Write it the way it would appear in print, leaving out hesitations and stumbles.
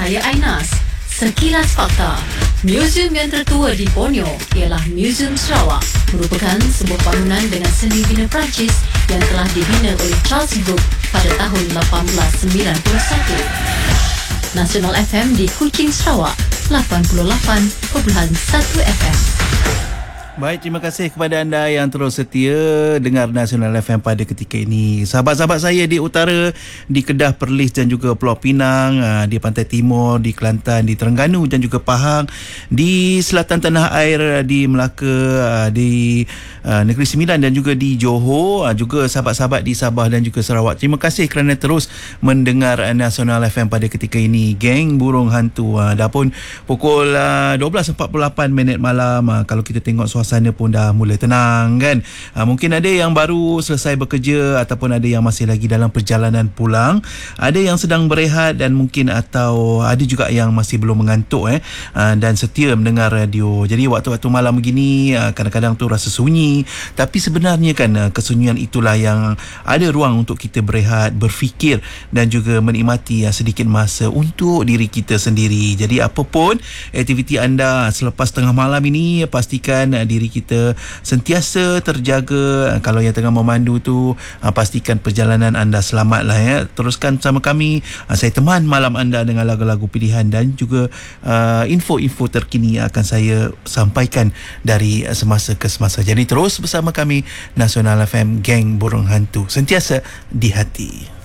saya Ainas. Sekilas fakta. Muzium yang tertua di Borneo ialah Muzium Sarawak, merupakan sebuah bangunan dengan seni bina Perancis yang telah dibina oleh Charles Brooke pada tahun 1891. Nasional FM di Kuching, Sarawak, 88.1 FM. Baik, terima kasih kepada anda yang terus setia dengar Nasional FM pada ketika ini. Sahabat-sahabat saya di utara, di Kedah, Perlis dan juga Pulau Pinang, di Pantai Timur, di Kelantan, di Terengganu dan juga Pahang, di selatan tanah air, di Melaka, di Negeri Sembilan dan juga di Johor, juga sahabat-sahabat di Sabah dan juga Sarawak. Terima kasih kerana terus mendengar Nasional FM pada ketika ini. Geng Burung Hantu, dah pun pukul 12.48 malam. Kalau kita tengok suasana pun dah mula tenang kan. Mungkin ada yang baru selesai bekerja ataupun ada yang masih lagi dalam perjalanan pulang, ada yang sedang berehat dan mungkin atau ada juga yang masih belum mengantuk dan setia mendengar radio. Jadi waktu-waktu malam begini kadang-kadang tu rasa sunyi, tapi sebenarnya kan kesunyian itulah yang ada ruang untuk kita berehat, berfikir dan juga menikmati sedikit masa untuk diri kita sendiri. Jadi apapun aktiviti anda selepas tengah malam ini, pastikan diri kita sentiasa terjaga. Kalau yang tengah memandu tu, pastikan perjalanan anda selamat lah ya. Teruskan bersama kami. Saya teman malam anda dengan lagu-lagu pilihan dan juga info-info terkini akan saya sampaikan dari semasa ke semasa. Jadi terus bersama kami, Nasional FM, Geng Burung Hantu, sentiasa di hati.